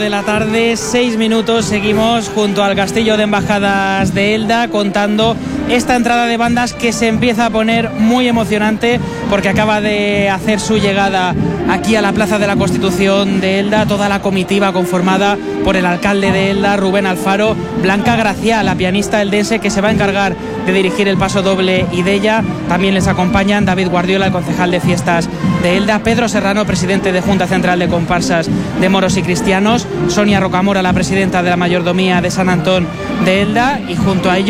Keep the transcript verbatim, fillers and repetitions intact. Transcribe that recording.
De la tarde, seis minutos, seguimos junto al Castillo de Embajadas de Elda contando esta entrada de bandas que se empieza a poner muy emocionante porque acaba de hacer su llegada aquí a la Plaza de la Constitución de Elda toda la comitiva conformada por el alcalde de Elda, Rubén Alfaro, Blanca Gracia, la pianista eldense que se va a encargar de dirigir el paso doble y de ella. También les acompañan David Guardiola, el concejal de fiestas de Elda, Pedro Serrano, presidente de Junta Central de Comparsas de Moros y Cristianos, Sonia Rocamora, la presidenta de la mayordomía de San Antón de Elda, y junto a ellos